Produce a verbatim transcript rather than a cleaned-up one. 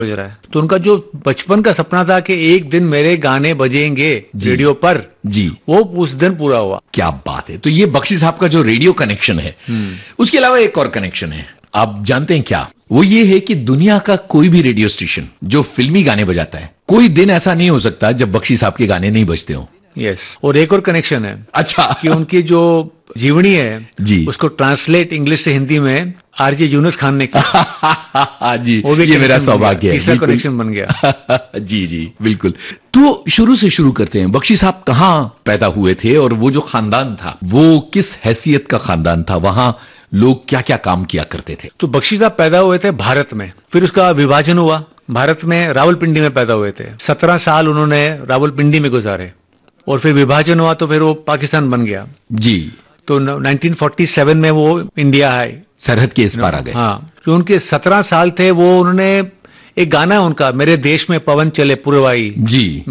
बज रहा है। तो उनका जो बचपन का सपना था कि एक दिन मेरे गाने बजेंगे रेडियो पर, जी, वो उस दिन पूरा हुआ। क्या बात है। तो ये बख्शी साहब का जो रेडियो कनेक्शन है, उसके अलावा एक और कनेक्शन है, आप जानते हैं क्या? वो ये है कि दुनिया का कोई भी रेडियो स्टेशन जो फिल्मी गाने बजाता है, कोई दिन ऐसा नहीं हो सकता जब बख्शी साहब के गाने नहीं बजते हो। यस, और एक और कनेक्शन है। अच्छा, कि उनकी जो जीवनी है जी, उसको ट्रांसलेट इंग्लिश से हिंदी में आरजे यूनुस खान ने किया। जी, वो भी ये मेरा सौभाग्य है, तीसरा कनेक्शन बन गया। जी जी बिल्कुल। तो शुरू से शुरू करते हैं, बख्शी साहब कहाँ पैदा हुए थे और वो जो खानदान था वो किस हैसियत का खानदान था, वहां लोग क्या क्या काम किया करते थे? तो बख्शी साहब पैदा हुए थे भारत में, फिर उसका विभाजन हुआ, भारत में रावलपिंडी में पैदा हुए थे। सत्रह साल उन्होंने रावलपिंडी में गुजारे और फिर विभाजन हुआ तो फिर वो पाकिस्तान बन गया। जी, तो नाइनटीन फोर्टी सेवन में वो इंडिया आए, सरहद के इस पार आ गए। हाँ, जो उनके सत्रह साल थे वो उन्होंने, एक गाना है उनका, मेरे देश में पवन चले पुरवाई, जी,